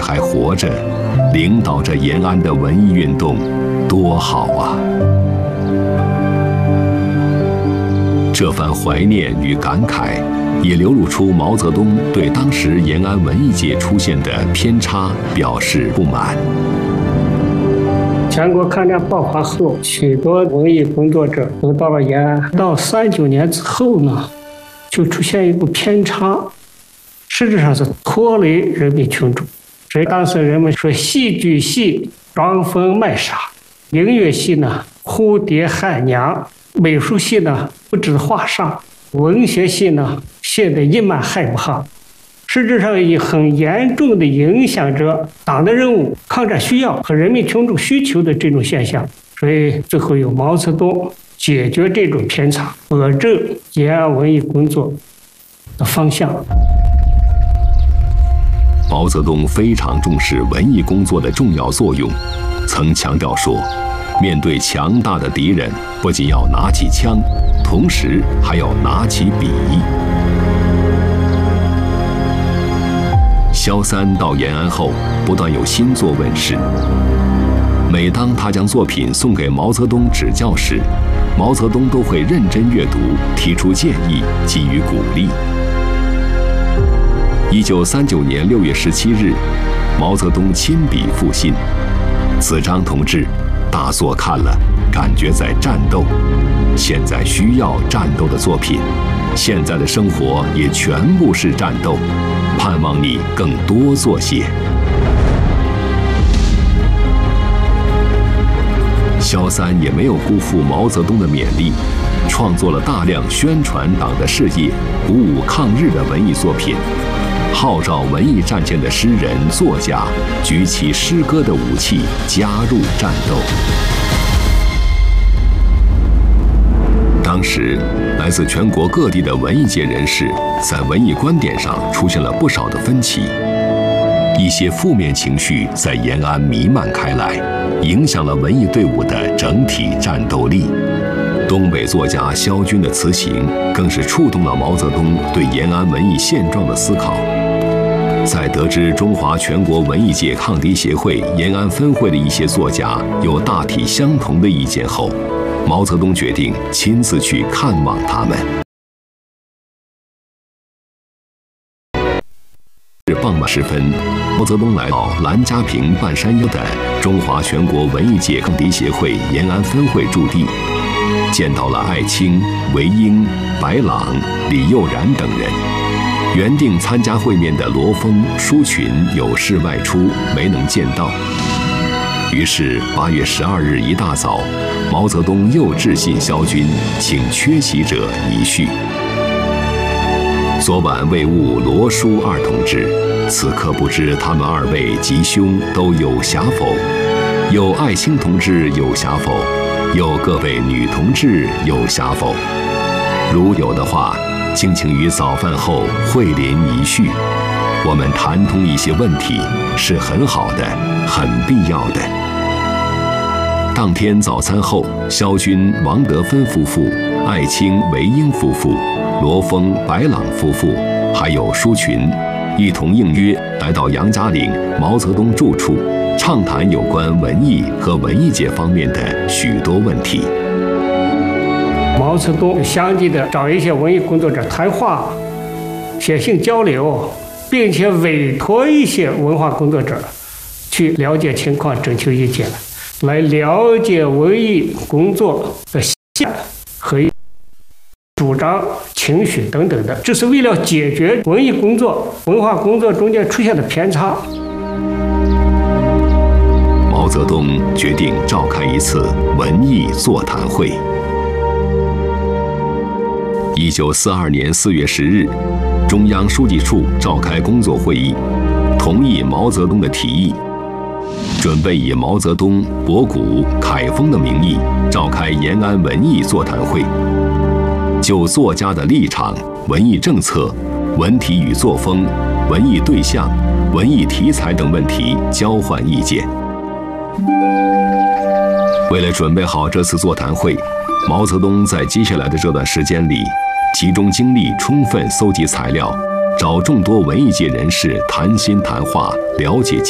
还活着，领导着延安的文艺运动，多好啊！这番怀念与感慨，也流露出毛泽东对当时延安文艺界出现的偏差表示不满。 全国抗战爆发后，许多文艺工作者都到了延安。到39年之后呢，就出现一个偏差，实质上是拖累人民群众。所以当时人们说，戏剧系装疯卖傻，音乐系呢蝴蝶喊娘，美术系呢不知画上，文学系呢写得一满害不好。实质上也很严重地影响着党的任务、抗战需要和人民群众需求的这种现象。所以最后由毛泽东解决这种偏差，保证延安文艺工作的方向。 毛泽东非常重视文艺工作的重要作用，曾强调说，面对强大的敌人，不仅要拿起枪，同时还要拿起笔。萧三到延安后，不断有新作问世。每当他将作品送给毛泽东指教时，毛泽东都会认真阅读，提出建议，给予鼓励。1939年6月17日，毛泽东亲笔复信：子张同志，大作看了，感觉在战斗，现在需要战斗的作品，现在的生活也全部是战斗，盼望你更多做些。萧三也没有辜负毛泽东的勉励，创作了大量宣传党的事业、鼓舞抗日的文艺作品，号召文艺战线的诗人、作家举起诗歌的武器，加入战斗。当时，来自全国各地的文艺界人士在文艺观点上出现了不少的分歧，一些负面情绪在延安弥漫开来，影响了文艺队伍的整体战斗力。东北作家萧军的词行更是触动了毛泽东对延安文艺现状的思考。在得知中华全国文艺界抗敌协会延安分会的一些作家有大体相同的意见后，毛泽东决定亲自去看望他们。傍晚时分，毛泽东来到兰家坪半山腰的中华全国文艺界抗敌协会延安分会驻地，见到了艾青、韦英、白朗、李幼然等人。原定参加会面的罗峰、舒群有事外出，没能见到。于是8月12日一大早，毛泽东又致信萧军，请缺席者一叙。昨晚未晤罗舒二同志，此刻不知他们二位吉凶都有暇否？有艾青同志有暇否？有各位女同志有暇否？如有的话，敬请于早饭后会临一叙。我们谈通一些问题，是很好的，很必要的。当天早餐后，萧军、王德芬夫妇、艾青、韦英夫妇、罗峰、白朗夫妇，还有舒群，一同应约来到杨家岭毛泽东住处，畅谈有关文艺和文艺界方面的许多问题。 毛泽东相继的找一些文艺工作者谈话、写信交流，并且委托一些文化工作者去了解情况、征求意见，来了解文艺工作的现和主张、情绪等等的，这是为了解决文艺工作、文化工作中间出现的偏差。 毛泽东决定召开一次文艺座谈会。1942年4月10日，中央书记处召开工作会议，同意毛泽东的提议，准备以毛泽东、博古、凯丰的名义召开延安文艺座谈会，就作家的立场、文艺政策、文体与作风、文艺对象、文艺题材等问题交换意见。为了准备好这次座谈会，毛泽东在接下来的这段时间里，集中精力充分搜集材料，找众多文艺界人士谈心谈话，了解